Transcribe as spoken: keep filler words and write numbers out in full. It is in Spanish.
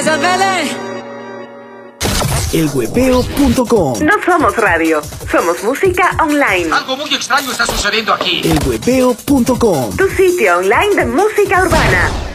Isabelle. el huepeo punto com. No somos radio, somos música online. Algo muy extraño está sucediendo aquí. el huepeo punto com. Tu sitio online de música urbana.